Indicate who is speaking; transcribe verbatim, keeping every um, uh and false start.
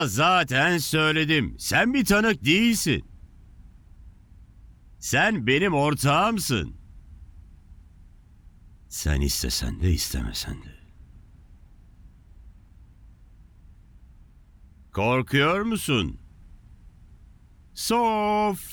Speaker 1: Zaten söyledim. Sen bir tanık değilsin. Sen benim ortağımsın. Sen istesen de istemesen de. Korkuyor musun? Sof.